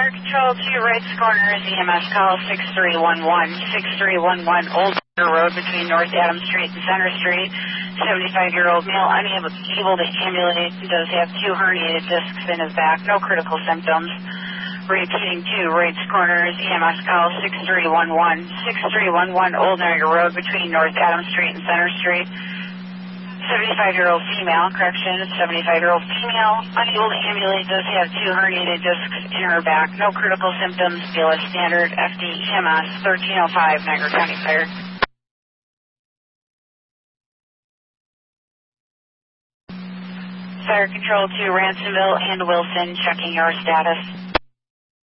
Fire Control 2, right corners, EMS call 6311, 6311 Old Road between North Adams Street and Center Street. 75-year-old male unable to ambulate, does have 2 herniated discs in his back, no critical symptoms. Repeating 2, right corners, EMS call 6311, 6311 Old Niagara Road between North Adams Street and Center Street. 75-year-old female, correction, 75-year-old female, unable to ambulate, does have 2 herniated discs in her back, no critical symptoms, BLS standard, FD EMS 1305, Niagara County Fire. Fire Control 2, Ransomville and Wilson, checking your status.